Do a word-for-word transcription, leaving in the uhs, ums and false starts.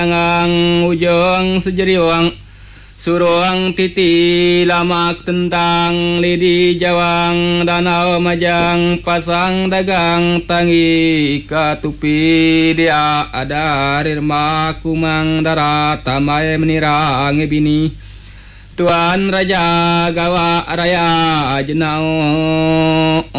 Ang ujung sejeriwang suruang titi lamak tentang lidi jawang danau majang pasang dagang tangi katupi dia ada rirma kumang darat tamai menirang bini Tuan Raja Gawa Raya Jenau